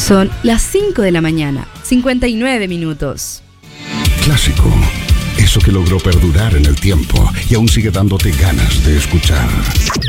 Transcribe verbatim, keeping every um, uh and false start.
Son las cinco de la mañana, cincuenta y nueve minutos. Clásico, eso que logró perdurar en el tiempo y aún sigue dándote ganas de escuchar.